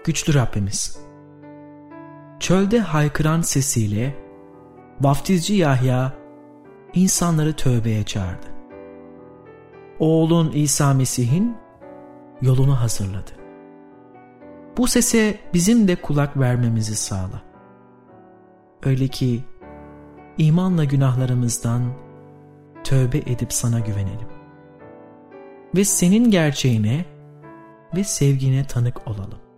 Güçlü Rabbimiz, çölde haykıran sesiyle vaftizci Yahya insanları tövbeye çağırdı. Oğlun İsa Mesih'in yolunu hazırladı. Bu sese bizim de kulak vermemizi sağla. Öyle ki imanla günahlarımızdan tövbe edip sana güvenelim. Ve senin gerçeğine ve sevgine tanık olalım.